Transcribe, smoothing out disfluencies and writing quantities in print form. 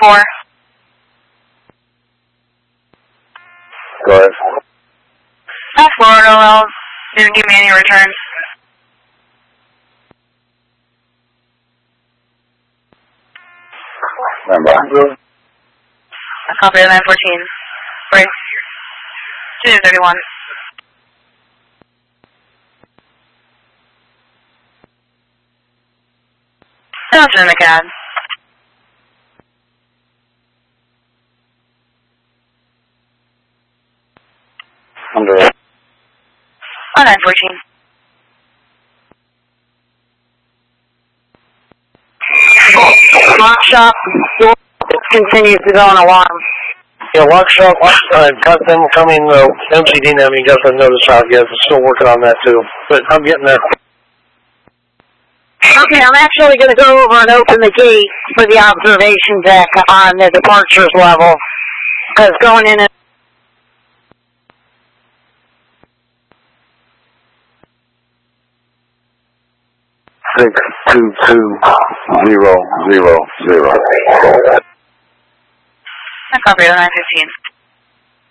4. Go ahead. South Florida, well, didn't give me any returns. Remember. I copy the 914. Break. 231. Sounds in the CAD. Under. 914. Lock shop continues to go on alarm. Yeah, lock shop, got them coming, MCD now, got the notice out yet. I'm still working on that too, but I'm getting there. Okay, I'm actually going to go over and open the gate for the observation deck on the departures level, because going in and 622-000. I copy the 915.